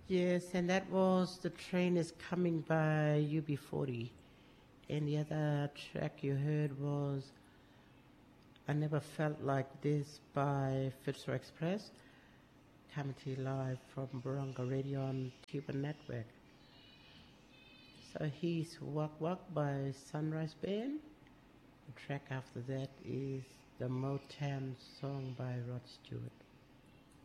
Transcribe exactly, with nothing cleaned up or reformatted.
Yes, and that was The Train is Coming by U B forty. And the other track you heard was I Never Felt Like This by Fitzroy Express, coming to you live from Barunga Radio on Cuban Network. So he's Wak Wak by Sunrise Band. The track after that is the Motown song by Rod Stewart.